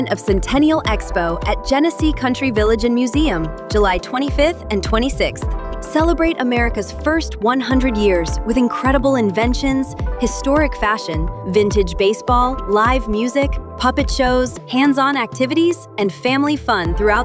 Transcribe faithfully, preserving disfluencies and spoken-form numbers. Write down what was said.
of Centennial Expo at Genesee Country Village and Museum, July twenty-fifth and twenty-sixth. Celebrate America's first one hundred years with incredible inventions, historic fashion, vintage baseball, live music, puppet shows, hands-on activities, and family fun throughout